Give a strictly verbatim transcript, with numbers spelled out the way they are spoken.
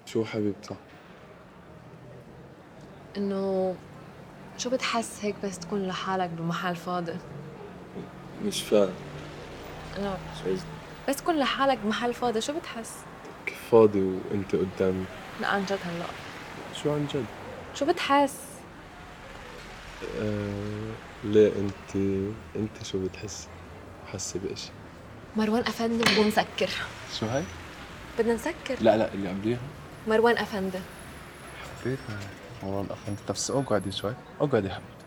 شو حبيبتي؟ إنه شو بتحس هيك بس تكون لحالك بمحل فاضي؟ مش فاهم. لا بس تكون لحالك بمحل فاضي شو بتحس؟ كيف فاضي وانت قدامي؟ لا عن جد هلأ شو عن جد؟ شو بتحس؟ آه... ليه انت انت شو بتحسي؟ حاسة بإشي؟ مروان أفندي بدنا نسكر. شو هاي؟ بدنا نسكر. لا لا اللي قبليها مروان أفندي. حبيتها. مروان أفندي. بس اقعدي شوي، اقعدي حبيبي.